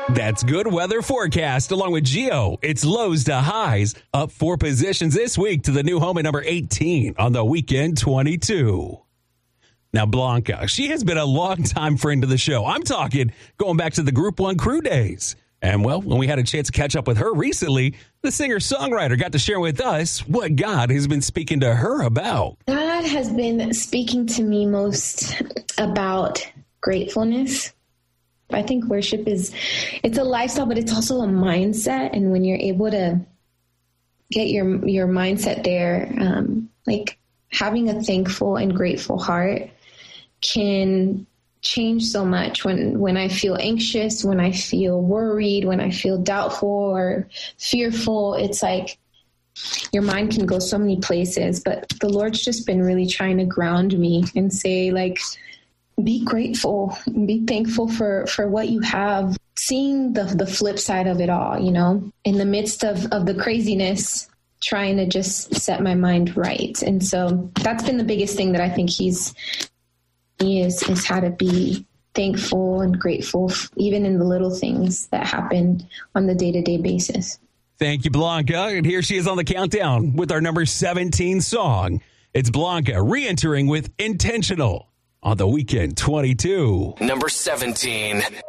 That's good weather forecast along with Geo. It's lows to highs up 4 positions this week to the new home at number 18 on the Weekend 22. Now, Blanca, she has been a longtime friend of the show. I'm talking going back to the Group 1 crew days. And, well, when we had a chance to catch up with her recently, the singer-songwriter got to share with us what God has been speaking to her about. God has been speaking to me most about gratefulness. I think worship it's a lifestyle, but it's also a mindset. And when you're able to get your mindset there, like having a thankful and grateful heart can change so much. When I feel anxious, when I feel worried, when I feel doubtful or fearful, it's like your mind can go so many places. But the Lord's just been really trying to ground me and say, like, be grateful, be thankful for what you have, seeing the flip side of it all, you know, in the midst of the craziness, trying to just set my mind right. And so that's been the biggest thing that I think is how to be thankful and grateful, even in the little things that happen on the day-to-day basis. Thank you, Blanca. And here she is on the countdown with our number 17 song. It's Blanca re-entering with Intentional on the Weekend 22. Number 17.